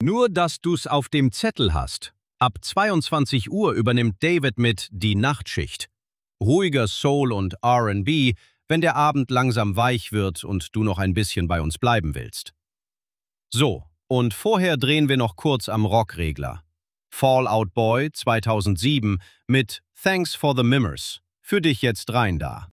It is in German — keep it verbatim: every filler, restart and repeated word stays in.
Nur, dass du's auf dem Zettel hast. Ab zweiundzwanzig Uhr übernimmt David mit Die Nachtschicht. Ruhiger Soul und R und B, wenn der Abend langsam weich wird und du noch ein bisschen bei uns bleiben willst. So, und vorher drehen wir noch kurz am Rockregler. Fall Out Boy zweitausendsieben mit Thanks for the Mimmers. Für dich jetzt rein da.